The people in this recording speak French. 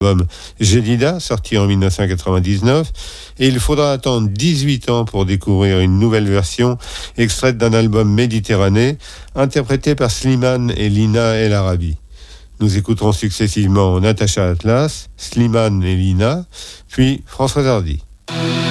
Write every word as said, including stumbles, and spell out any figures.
L'album Jadida, sorti en dix-neuf cent quatre-vingt-dix-neuf, et il faudra attendre dix-huit ans pour découvrir une nouvelle version extraite d'un album Méditerranée, interprété par Slimane et Lina El Arabi. Nous écouterons successivement Natacha Atlas, Slimane et Lina, puis Françoise Hardy.